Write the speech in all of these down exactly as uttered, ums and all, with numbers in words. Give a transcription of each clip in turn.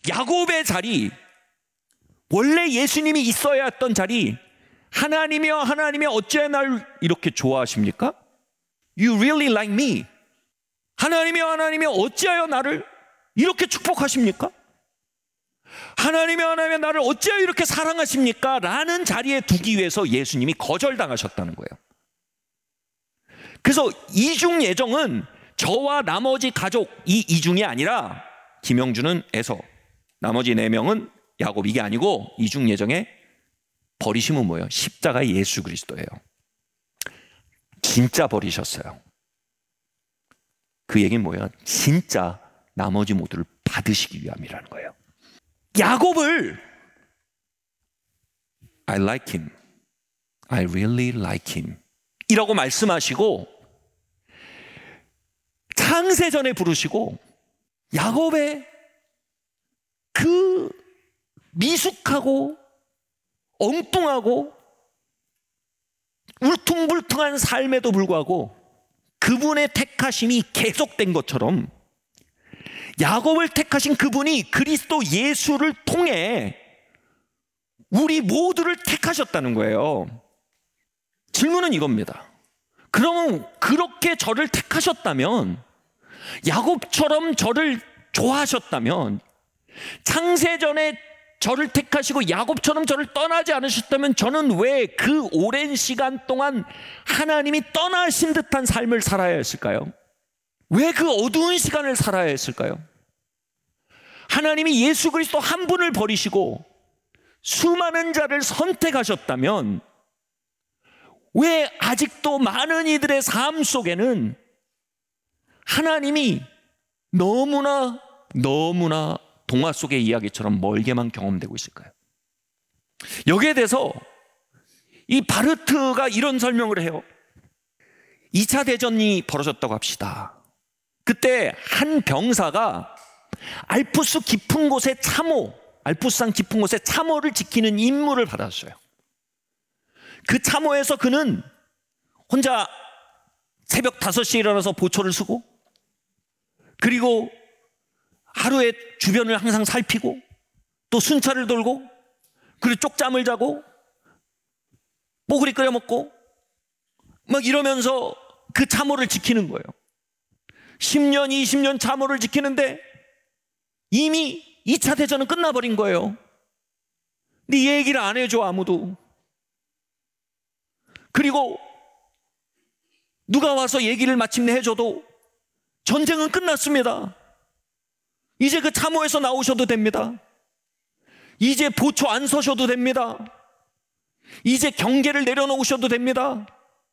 야곱의 자리, 원래 예수님이 있어야 했던 자리, 하나님이여 하나님이여 어찌하여 날 이렇게 좋아하십니까? You really like me. 하나님이여 하나님이여 어찌하여 나를 이렇게 축복하십니까? 하나님이여 하나님이여 나를 어찌하여 이렇게 사랑하십니까? 라는 자리에 두기 위해서 예수님이 거절당하셨다는 거예요. 그래서 이중 예정은 저와 나머지 가족 이 이중이 아니라 김영준은 에서, 나머지 네 명은 야곱, 이게 아니고 이중 예정의 버리심은 뭐예요? 십자가의 예수 그리스도예요. 진짜 버리셨어요. 그 얘기는 뭐예요? 진짜 나머지 모두를 받으시기 위함이라는 거예요. 야곱을 I like him, I really like him 이라고 말씀하시고 창세전에 부르시고 야곱의 그 미숙하고 엉뚱하고 울퉁불퉁한 삶에도 불구하고 그분의 택하심이 계속된 것처럼 야곱을 택하신 그분이 그리스도 예수를 통해 우리 모두를 택하셨다는 거예요. 질문은 이겁니다. 그러면 그렇게 저를 택하셨다면, 야곱처럼 저를 좋아하셨다면, 창세전에 저를 택하시고 야곱처럼 저를 떠나지 않으셨다면 저는 왜 그 오랜 시간 동안 하나님이 떠나신 듯한 삶을 살아야 했을까요? 왜 그 어두운 시간을 살아야 했을까요? 하나님이 예수 그리스도 한 분을 버리시고 수많은 자를 선택하셨다면 왜 아직도 많은 이들의 삶 속에는 하나님이 너무나 너무나 동화 속의 이야기처럼 멀게만 경험되고 있을까요? 여기에 대해서 이 바르트가 이런 설명을 해요. 이 차 대전이 벌어졌다고 합시다. 그때 한 병사가 알프스 깊은 곳에 참호, 알프스산 깊은 곳에 참호를 지키는 임무를 받았어요. 그 참호에서 그는 혼자 새벽 다섯 시에 일어나서 보초를 쓰고, 그리고 하루에 주변을 항상 살피고, 또 순찰을 돌고, 그리고 쪽잠을 자고, 뽀글이 끓여 먹고 막 이러면서 그 참호를 지키는 거예요. 십 년, 이십 년 참호를 지키는데 이미 이 차 대전은 끝나버린 거예요. 근데 이 얘기를 안 해줘, 아무도. 그리고 누가 와서 얘기를 마침내 해줘도 전쟁은 끝났습니다. 이제 그 참호에서 나오셔도 됩니다. 이제 보초 안 서셔도 됩니다. 이제 경계를 내려놓으셔도 됩니다.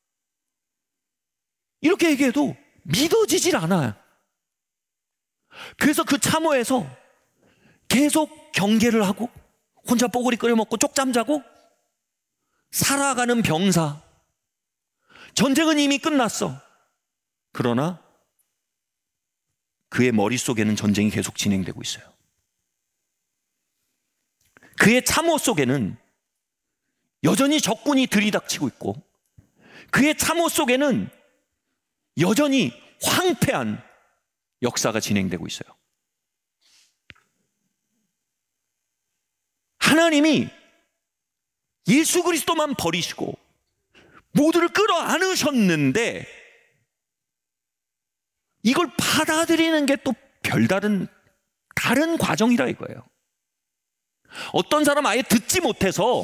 이렇게 얘기해도 믿어지질 않아요. 그래서 그 참호에서 계속 경계를 하고 혼자 뽀글이 끓여 먹고 쪽잠 자고 살아가는 병사. 전쟁은 이미 끝났어. 그러나 그의 머릿속에는 전쟁이 계속 진행되고 있어요. 그의 참호 속에는 여전히 적군이 들이닥치고 있고, 그의 참호 속에는 여전히 황폐한 역사가 진행되고 있어요. 하나님이 예수 그리스도만 버리시고 모두를 끌어안으셨는데 이걸 받아들이는 게 또 별다른 다른 과정이라 이거예요. 어떤 사람 아예 듣지 못해서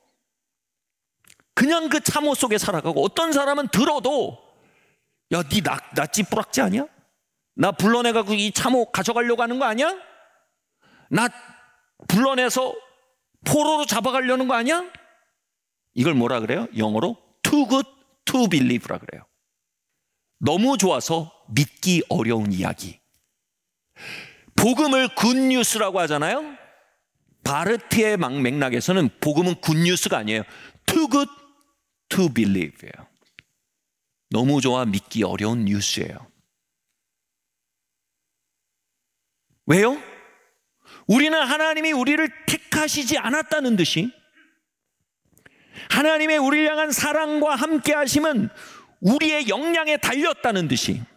그냥 그 참호 속에 살아가고, 어떤 사람은 들어도 야, 니 나, 나 찌뿌락지 아니야? 나 불러내가지고 이 참호 가져가려고 하는 거 아니야? 나 불러내서 포로로 잡아가려는 거 아니야? 이걸 뭐라 그래요? 영어로 too good to believe라 그래요. 너무 좋아서 믿기 어려운 이야기. 복음을 굿뉴스라고 하잖아요. 바르트의 맥락에서는 복음은 굿뉴스가 아니에요. too good to believe예요. 너무 좋아 믿기 어려운 뉴스예요. 왜요? 우리는 하나님이 우리를 택하시지 않았다는 듯이, 하나님의 우리를 향한 사랑과 함께 하심은 우리의 역량에 달렸다는 듯이,